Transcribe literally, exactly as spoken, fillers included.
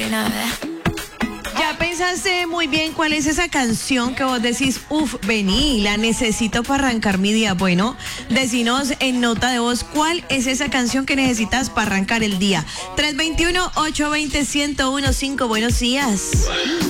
una vez. ¿Ya pensaste muy bien cuál es esa canción que vos decís, uff, vení, la necesito para arrancar mi día? Bueno, decinos en nota de voz cuál es esa canción que necesitas para arrancar el día. tres dos uno, ocho dos cero, uno uno cinco, buenos días.